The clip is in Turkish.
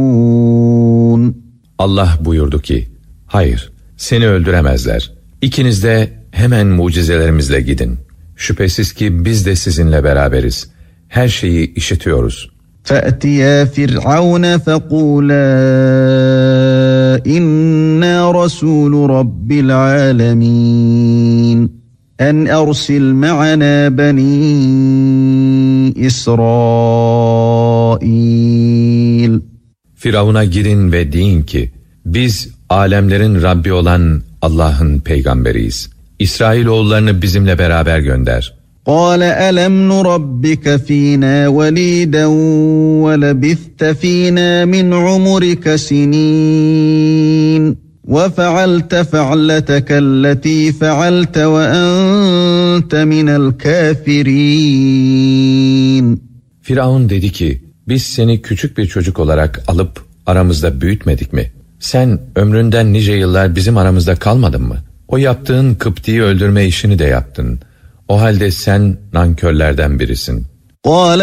Allah buyurdu ki, hayır, seni öldüremezler. İkiniz de hemen mucizelerimizle gidin. Şüphesiz ki biz de sizinle beraberiz. Her şeyi işitiyoruz. فَأْتِيَا فِرْعَوْنَ فَقُولَا إِنَّا رَسُولُ رَبِّ الْعَالَمِينَ أَنْ أَرْسِلْ مَعَنَا بَنِي إِسْرَائِيلَ Firavun'a girin ve deyin ki, biz alemlerin Rabbi olan Allah'ın peygamberiyiz. İsrailoğullarını bizimle beraber gönder. قَالَ أَلَمْ نُرَبِّكَ فِينَا وَلِيدًا وَلَبِثْتَ فِينَا مِنْ عُمُرِكَ سِنِينَ وَفَعَلْتَ فَعْلَتَكَ الَّتِي فَعَلْتَ وَأَنْتَ مِنَ الْكَافِرِينَ Firavun dedi ki, biz seni küçük bir çocuk olarak alıp aramızda büyütmedik mi? Sen ömründen nice yıllar bizim aramızda kalmadın mı? O yaptığın Kıpti'yi öldürme işini de yaptın. O halde sen nankörlerden birisin.